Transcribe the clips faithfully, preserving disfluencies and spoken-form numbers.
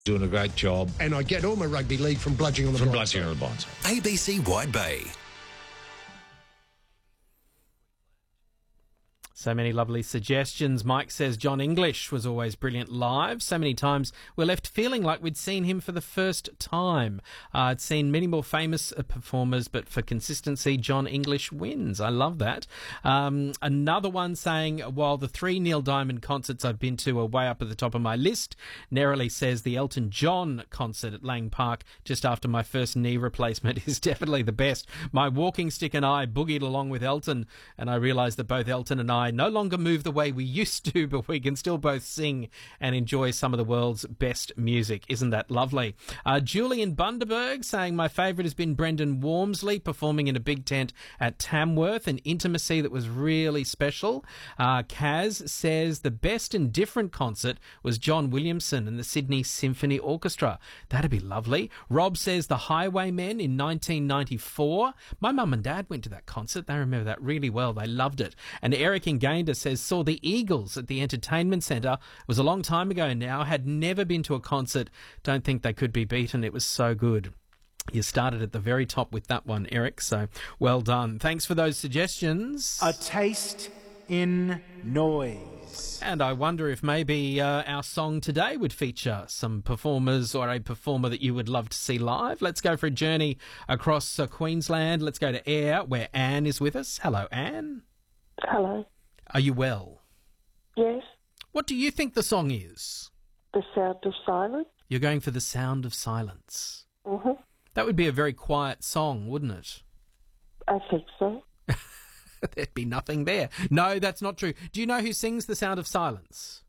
Doing a great job. And I get all my rugby league from Bludgeon on the From Blind Bludgeon Side. on the Blind Side. A B C Wide Bay. So many lovely suggestions. Mike says John English was always brilliant live. So many times we're left feeling like we'd seen him for the first time. Uh, I'd seen many more famous uh, performers, but for consistency, John English wins. I love that. Um, another one saying, while the three Neil Diamond concerts I've been to are way up at the top of my list, Nerily says the Elton John concert at Lang Park just after my first knee replacement is definitely the best. My walking stick and I boogied along with Elton, and I realised that both Elton and I no longer move the way we used to, but we can still both sing and enjoy some of the world's best music. Isn't that lovely? Uh, Julian Bundaberg saying my favourite has been Brendan Wormsley performing in a big tent at Tamworth, an intimacy that was really special. Uh, Kaz says the best and different concert was John Williamson and the Sydney Symphony Orchestra. That'd be lovely. Rob says the Highwaymen in nineteen ninety-four. My mum and dad went to that concert. They remember that really well. They loved it. And Eric in Gayndah says saw the Eagles at the Entertainment Centre. It was a long time ago now. Had never been to a concert. Don't think they could be beaten. It was so good. You started at the very top with that one, Eric, so well done. Thanks for those suggestions. A taste in noise. And I wonder if maybe uh, our song today would feature some performers or a performer that you would love to see live. Let's go for a journey across uh, Queensland. Let's go to Ayr, where Anne is with us. Hello, Anne. Hello. Are you well? Yes. What do you think the song is? The Sound of Silence. You're going for The Sound of Silence. Mm-hmm. That would be a very quiet song, wouldn't it? I think so. There'd be nothing there. No, that's not true. Do you know who sings The Sound of Silence?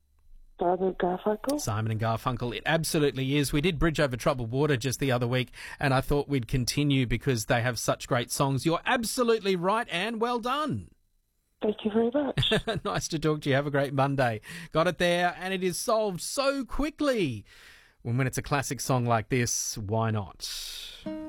Simon and Garfunkel. Simon and Garfunkel. It absolutely is. We did Bridge Over Troubled Water just the other week, and I thought we'd continue because they have such great songs. You're absolutely right, Anne. Well done. Thank you very much. Nice to talk to you. Have a great Monday. Got it there, and it is solved so quickly. When, when it's a classic song like this, why not?